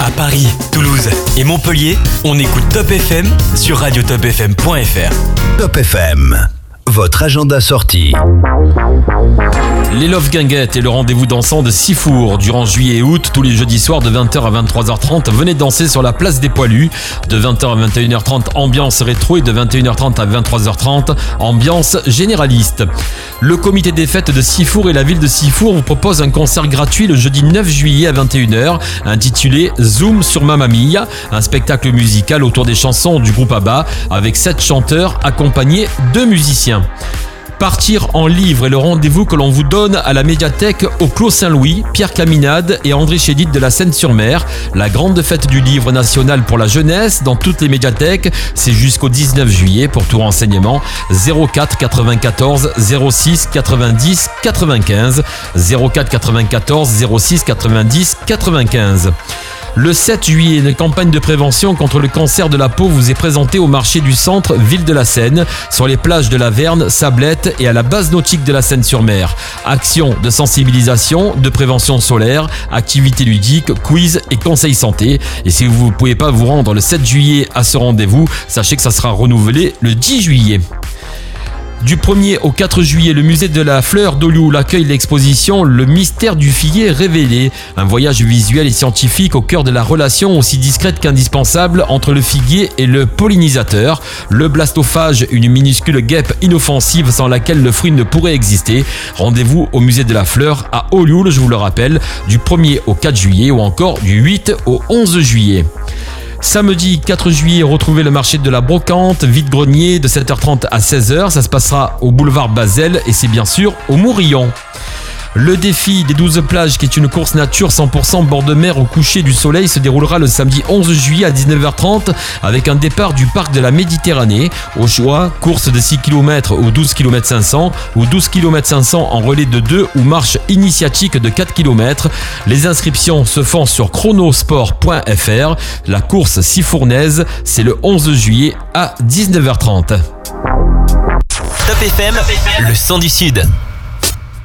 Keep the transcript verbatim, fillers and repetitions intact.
À Paris, Toulouse et Montpellier, on écoute Top F M sur radio top f m point f r. Top F M, votre agenda sortie. Les Love Guinguettes et le rendez-vous dansant de Sifour. Durant juillet et août, tous les jeudis soirs de vingt heures à vingt-trois heures trente, venez danser sur la place des Poilus. De vingt heures à vingt et une heures trente, ambiance rétro, et de vingt et une heures trente à vingt-trois heures trente, ambiance généraliste. Le comité des fêtes de Sifour et la ville de Sifour vous propose un concert gratuit le jeudi neuf juillet à vingt et une heures, intitulé Zoom sur Mamma Mia, un spectacle musical autour des chansons du groupe ABBA, avec sept chanteurs accompagnés de musiciens. Partir en livre est le rendez-vous que l'on vous donne à la médiathèque au Clos Saint-Louis, Pierre Caminade et André Chédid de la Seine-sur-Mer. La grande fête du livre national pour la jeunesse dans toutes les médiathèques, c'est jusqu'au dix-neuf juillet. Pour tout renseignement, zéro quatre quatre-vingt-quatorze zéro six quatre-vingt-dix quatre-vingt-quinze, zéro quatre quatre-vingt-quatorze zéro six quatre-vingt-dix quatre-vingt-quinze. Le sept juillet, une campagne de prévention contre le cancer de la peau vous est présentée au marché du centre Ville de la Seine, sur les plages de la Verne, Sablette et à la base nautique de la Seine-sur-Mer. Action de sensibilisation, de prévention solaire, activités ludiques, quiz et conseils santé. Et si vous ne pouvez pas vous rendre le sept juillet à ce rendez-vous, sachez que ça sera renouvelé le dix juillet. Du premier au quatre juillet, le musée de la fleur d'Olioul accueille l'exposition Le mystère du figuier révélé, un voyage visuel et scientifique au cœur de la relation aussi discrète qu'indispensable entre le figuier et le pollinisateur. Le blastophage, une minuscule guêpe inoffensive sans laquelle le fruit ne pourrait exister. Rendez-vous au musée de la fleur à Olioul, je vous le rappelle, du premier au quatre juillet ou encore du huit au onze juillet. Samedi quatre juillet, retrouvez le marché de la brocante, vide-grenier de sept heures trente à seize heures. Ça se passera au boulevard Basel et c'est bien sûr au Mourillon. Le défi des douze plages, qui est une course nature cent pour cent bord de mer au coucher du soleil, se déroulera le samedi onze juillet à dix-neuf heures trente avec un départ du parc de la Méditerranée. Au choix, course de six kilomètres ou douze kilomètres cinq cents ou douze kilomètres cinq cents en relais de deux ou marche initiatique de quatre kilomètres. Les inscriptions se font sur chronosport point f r. La course sifournaise, c'est le onze juillet à dix-neuf heures trente. Top F M, le son du Sud.